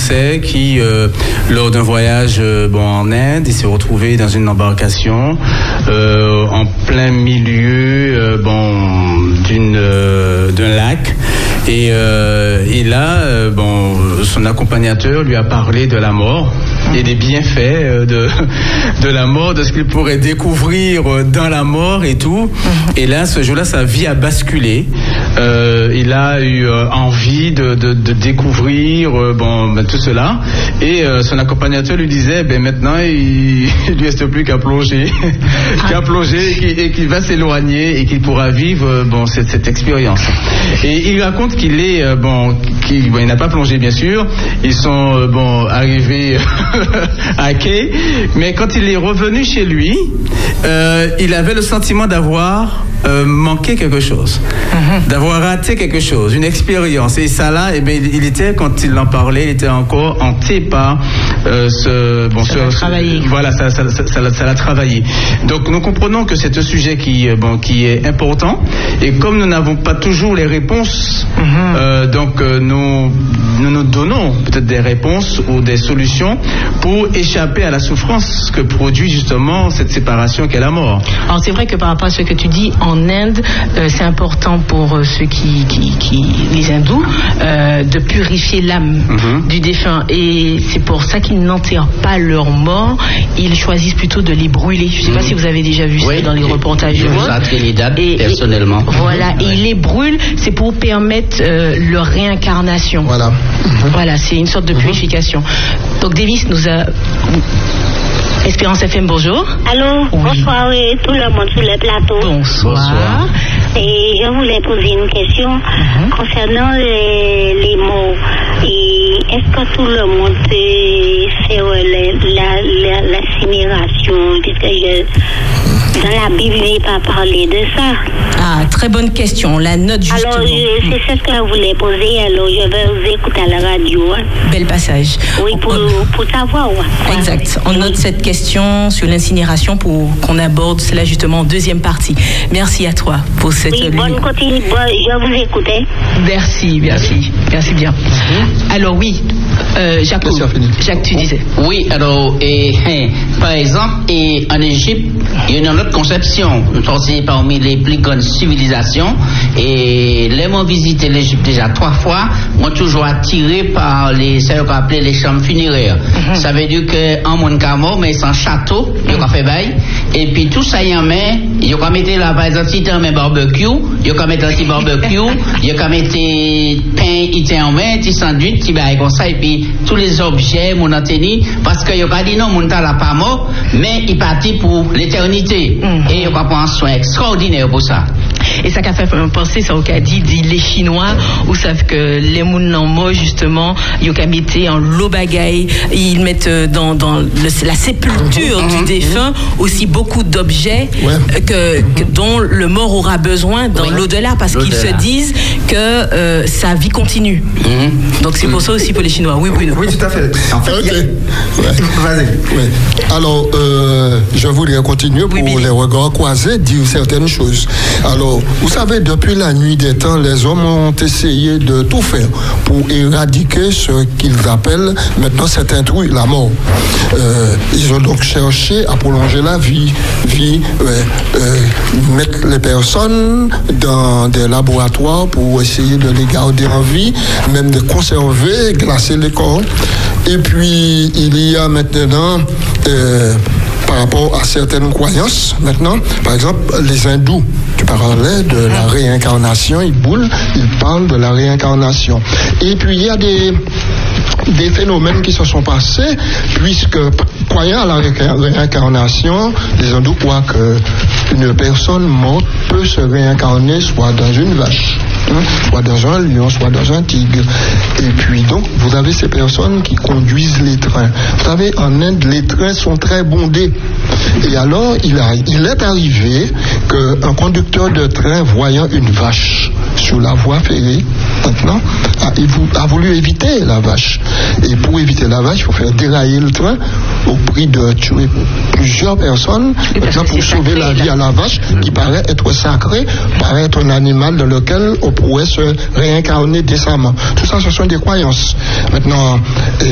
Français qui, lors d'un voyage en Inde, il s'est retrouvé dans une embarcation en plein milieu d'un lac. Et là, son accompagnateur lui a parlé de la mort et des bienfaits de la mort, de ce qu'il pourrait découvrir dans la mort et tout. Et là, ce jour-là, sa vie a basculé. Il a eu envie de découvrir tout cela. Et son accompagnateur lui disait, maintenant, il lui reste plus qu'à plonger, et qu'il va s'éloigner et qu'il pourra vivre cette expérience. Et il raconte qu'il est il n'a pas plongé bien sûr. Ils sont arrivés à quai, mais quand il est revenu chez lui, il avait le sentiment d'avoir manqué quelque chose, d'avoir raté quelque chose, une expérience. Et ça là, il était, quand il en parlait, il était encore hanté par voilà, ça l'a travaillé. Donc nous comprenons que c'est un sujet qui est important, et comme nous n'avons pas toujours les réponses, nous donnons peut-être des réponses ou des solutions pour échapper à la souffrance que produit justement cette séparation qu'est la mort. Alors c'est vrai que par rapport à ce que tu dis, en Inde, c'est important pour ceux les hindous, de purifier l'âme du défunt, et c'est pour ça qu'ils n'enterrent pas leurs morts, ils choisissent plutôt de les brûler. Je ne sais pas si vous avez déjà vu ça dans les reportages. Personnellement. Voilà, et ils les brûlent, c'est pour permettre leur réincarnation. Voilà. Voilà, c'est une sorte de purification. Donc Davis nous a... Espérance FM, bonjour. Allô, bonsoir tout le monde sur le plateau. Bonsoir. Et je voulais poser une question concernant les mots. Et est-ce que tout le monde fait l'incinération, puisque dans la Bible, il n'est pas parlé de ça. Ah, très bonne question. La note justement. Alors, c'est ce que je voulais poser. Alors, je vais vous écouter à la radio. Bel passage. Oui, pour savoir. Exact. On note cette question sur l'incinération pour qu'on aborde cela justement en deuxième partie. Merci à toi pour cette... Oui, bonne continuité. Je vous écoutais. Merci bien. Alors oui, Jacques, tu disais. Oui, alors, par exemple, en Égypte, il y a une autre conception. C'est parmi les plus grandes civilisations. Et les gens visité l'Égypte déjà 3 fois, m'ont toujours attiré par ce qu'on appelait les chambres funéraires. Ça veut dire qu'en monde mort, mais sans château, il y a fait bail. Et puis tout ça, il y a il y a mis là, par exemple, si tu as un barbecue, il y a mis un petit barbecue, il y a mis pain, il y a un petit sandwich, qui va comme ça, et puis tous les objets, mon antenne, parce qu'il y a dit non, mon temps là pas mort, mais il partit pour l'éternité. Et il y a pas un soin extraordinaire pour ça. Et ça qu'a fait penser, ça qu'a dit les Chinois, où savent que les mounons morts, justement, ils ont mis en l'eau bagaille, ils mettent dans la sépulture du défunt aussi beaucoup d'objets dont le mort aura besoin dans l'au-delà, parce qu'ils se disent que sa vie continue. Donc c'est pour ça aussi pour les Chinois. Oui, Bruno. Oui, tout à fait. En fait, vas-y. Oui. Alors, je voudrais continuer pour les regards croisés, dire certaines choses. Alors, vous savez, depuis la nuit des temps, les hommes ont essayé de tout faire pour éradiquer ce qu'ils appellent maintenant cet intrus, la mort. Ils ont donc cherché à prolonger la vie, mettre les personnes dans des laboratoires pour essayer de les garder en vie, même de conserver, glacer les corps. Et puis, il y a maintenant... par rapport à certaines croyances, maintenant, par exemple, les hindous, tu parlais de la réincarnation, ils parlent de la réincarnation. Et puis, il y a des phénomènes qui se sont passés, puisque, croyant à la réincarnation, les hindous croient qu'une personne morte peut se réincarner soit dans une vache, soit dans un lion, soit dans un tigre. Et puis donc, vous avez ces personnes qui conduisent les trains. Vous savez, en Inde, les trains sont très bondés. Et alors, il est arrivé qu'un conducteur de train, voyant une vache sur la voie ferrée, maintenant, a voulu éviter la vache. Et pour éviter la vache, il faut faire dérailler le train au prix de tuer plusieurs personnes, maintenant pour sauver la vie à la vache, qui paraît être sacrée, paraît être un animal dans lequel on pourrait se réincarner décemment. Tout ça, ce sont des croyances. Maintenant,